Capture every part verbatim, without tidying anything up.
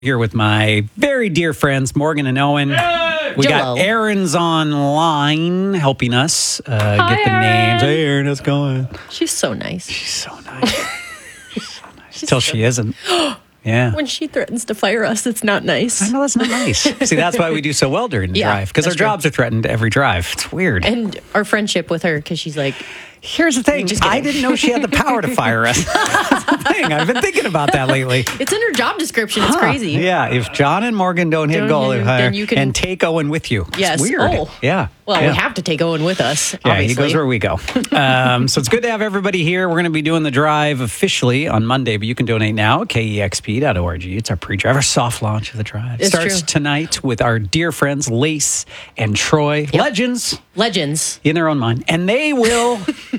Here with my very dear friends, Morgan and Owen. Hey! We Hello. got Erin's online helping us uh, Hi, get the Erin. names. Hey, Erin, how's it going? She's so nice. She's so nice. She's so nice. Until she isn't. Yeah. When she threatens to fire us, it's not nice. I know that's not nice. See, that's why we do so well during the Yeah, drive, because our that's true. jobs are threatened every drive. It's weird. And our friendship with her, because she's like, Here's the thing. Just kidding. I didn't know she had the power to fire us. That's the thing. I've been thinking about that lately. it's in her job description. It's Huh. crazy. Yeah, if John and Morgan don't hit Don't goal, hit they him, hire then you can- and take Owen with you. It's Yes. weird. Oh. Yeah. Well, yeah. we have to take Owen with us, Yeah, obviously. he goes where we go. Um, so it's good to have everybody here. We're going to be doing the drive officially on Monday, but you can donate now at K E X P dot org. It's our pre-drive, our soft launch of the drive. It's Starts true. tonight with our dear friends Lace and Troy, legends Legends. in their own mind, and they will,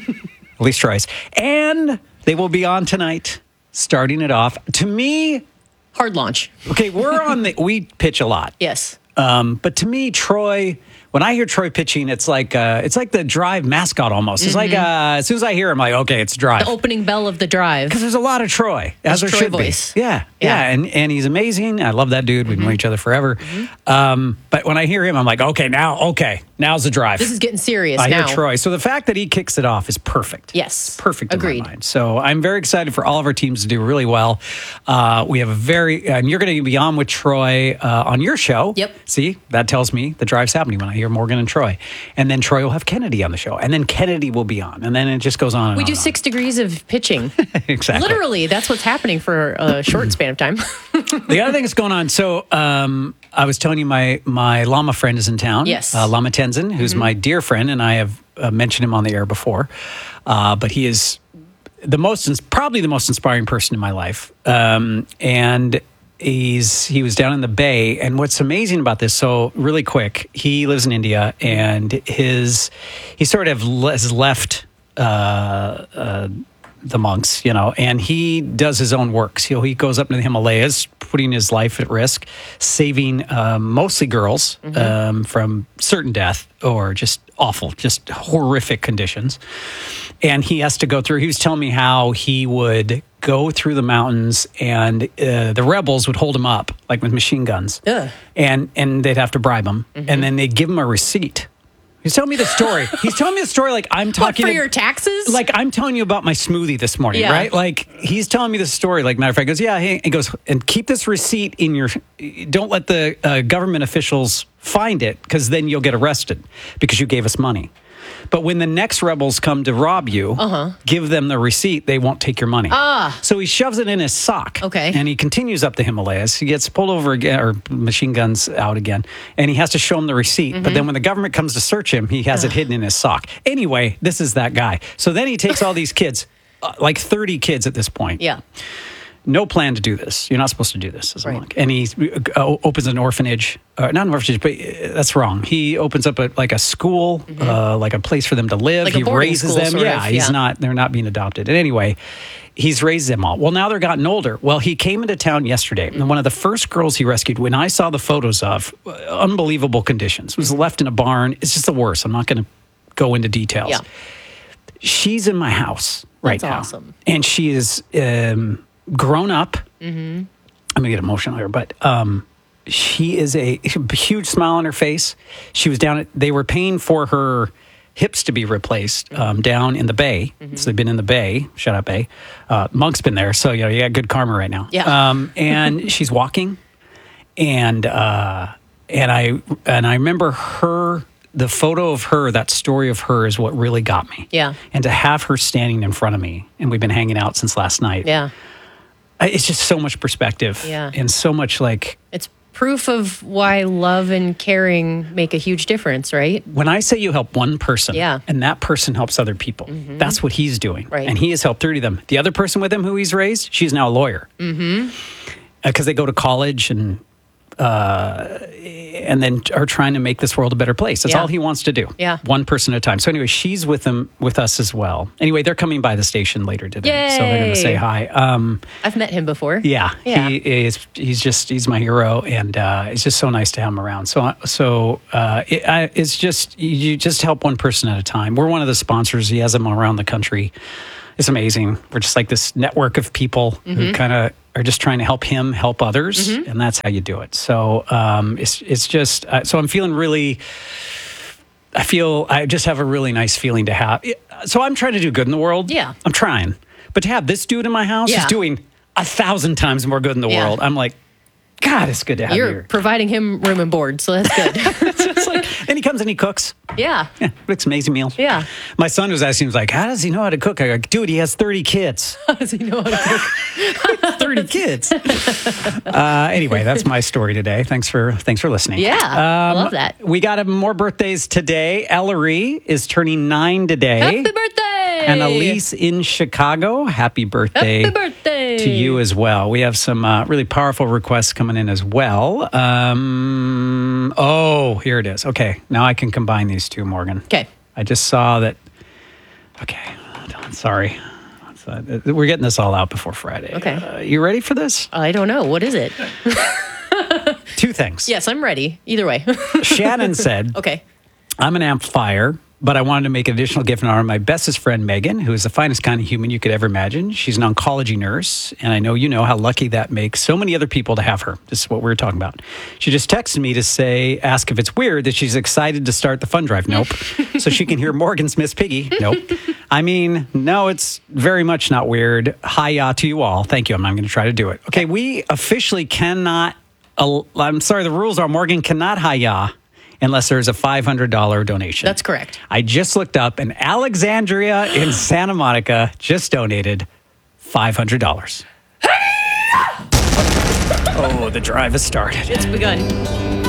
at least Troy's, and they will be on tonight, starting it off. To me, Hard launch. okay, we're on the, we pitch a lot. Yes. Um, but to me, Troy, when I hear Troy pitching, it's like uh, it's like the drive mascot almost. It's like uh, as soon as I hear him, like, okay, it's drive. The opening bell of the drive. Because there's a lot of Troy, as there Troy should voice. be. Yeah, yeah, Yeah. and and he's amazing. I love that dude. We've known each other forever. Um, but when I hear him, I'm like, okay, now, okay, now's the drive. This is getting serious I now. hear Troy. So the fact that he kicks it off is perfect. Yes. It's perfect in Agreed. my mind. So I'm very excited for all of our teams to do really well. Uh, we have a very, and you're going to be on with Troy uh, on your show. Yep. See, that tells me the drive's happening when I hear Morgan and Troy. And then Troy will have Kennedy on the show. And then Kennedy will be on. And then it just goes on and We on do and on. six degrees of pitching. Exactly. Literally, that's what's happening for a short span of time. The other thing that's going on, so um, I was telling you my my llama friend is in town. Yes. Uh, Lama Tenzin, who's my dear friend, and I have uh, mentioned him on the air before. Uh, but he is the most, ins- probably the most inspiring person in my life. Um, and he's he was down in the Bay. And what's amazing about this, so really quick, he lives in India, and his he sort of le- has left. Uh, uh, the monks, you know, and he does his own works. He, he goes up to the Himalayas, putting his life at risk, saving um, mostly girls um, from certain death or just awful, just horrific conditions. And he has to go through, he was telling me how he would go through the mountains and uh, the rebels would hold him up, like with machine guns. Ugh. And, and they'd have to bribe him. And then they'd give him a receipt. He's telling me the story. He's telling me the story like I'm What, talking for to- your taxes? like I'm telling you about my smoothie this morning, Yeah. right? Like he's telling me the story. Like matter of fact, he goes, yeah. He, he goes, and keep this receipt in your. Don't let the uh, government officials find it, because then you'll get arrested because you gave us money. But when the next rebels come to rob you, uh-huh. give them the receipt. They won't take your money. Ah. So he shoves it in his sock. Okay. And he continues up the Himalayas. He gets pulled over again, or machine guns out again, and he has to show him the receipt. Mm-hmm. But then when the government comes to search him, he has it hidden in his sock. Anyway, this is that guy. So then he takes all these kids, uh, like thirty kids at this point. yeah. No plan to do this. You're not supposed to do this as a Right. monk. And he uh, opens an orphanage. Uh, not an orphanage, but uh, that's wrong. He opens up a, like a school, uh, like a place for them to live. Like a he boarding raises school, them. sort Yeah, of, he's yeah. not. They're not being adopted. And anyway, he's raised them all. Well, now they're gotten older. Well, he came into town yesterday, and one of the first girls he rescued, when I saw the photos of, uh, unbelievable conditions, was left in a barn. It's just the worst. I'm not going to go into details. Yeah. She's in my house right That's now, awesome. and she is um, grown up. Mm-hmm. I'm gonna get emotional here, but um, she is a huge smile on her face. She was down at, they were paying for her hips to be replaced um, down in the Bay. Mm-hmm. So they've been in the Bay. Shout out Bay. Uh, Monk's been there, so you know you got good karma right now. Yeah. Um, and she's walking, and uh, and I and I remember her. The photo of her, that story of her, is what really got me. Yeah. And to have her standing in front of me, and we've been hanging out since last night. Yeah. I- It's just so much perspective. Yeah. And so much like. It's proof of why love and caring make a huge difference, right? When I say you help one person, Yeah. and that person helps other people, that's what he's doing. Right. And he has helped thirty of them. The other person with him who he's raised, she's now a lawyer. Mm-hmm. Because they go to college and uh, and then are trying to make this world a better place. That's Yeah. all he wants to do. Yeah. One person at a time. So anyway, she's with them with us as well. Anyway, they're coming by the station later today. So they're going Yay. to say hi. Um, I've met him before. Yeah, Yeah. he is. He's just he's my hero, and uh, it's just so nice to have him around. So so uh, it, I, it's just you just help one person at a time. We're one of the sponsors. He has them around the country. It's amazing. We're just like this network of people who kind of are just trying to help him help others, Mm-hmm. and that's how you do it. So um, it's it's just uh, so I'm feeling really. I feel I just have a really nice feeling to have. So I'm trying to do good in the world. Yeah. I'm trying, but to have this dude in my house Yeah. is doing a thousand times more good in the Yeah. world. I'm like, God, it's good to have you You're here. providing him room and board, so that's good. It's like, then he comes and he cooks. yeah. Yeah, makes amazing meals. Yeah. My son was asking, he was like, how does he know how to cook? I go, dude, he has thirty kids. How does he know how to cook? thirty kids. Uh, anyway, that's my story today. Thanks for thanks for listening. Yeah. I Um, love that. We got uh, more birthdays today. Ellery is turning nine today. Happy birthday! And Elise in Chicago, happy birthday. Happy birthday to you as well. We have some uh, really powerful requests coming in as well. Um, oh, here it is. Okay, now I can combine these two, Morgan. Okay. I just saw that. Okay, hold on, sorry. Uh, We're getting this all out before Friday. Okay. Uh, you ready for this? I don't know. What is it? Two things. Yes, I'm ready. Either way. Shannon said, Okay. I'm an amplifier, but I wanted to make an additional gift in honor of my bestest friend, Megan, who is the finest kind of human you could ever imagine. She's an oncology nurse, and I know you know how lucky that makes so many other people to have her. This is what we were talking about. She just texted me to say, ask if it's weird that she's excited to start the fund drive. Nope. So she can hear Morgan's Miss Piggy. Nope. I mean, no, it's very much not weird. Hi-ya to you all. Thank you. I'm not going to try to do it. Okay, we officially cannot, uh, I'm sorry, the rules are Morgan cannot hi-ya unless there's a five hundred dollars donation. That's correct. I just looked up, and Alexandria in Santa Monica just donated five hundred dollars. Oh, the drive has started. It's begun.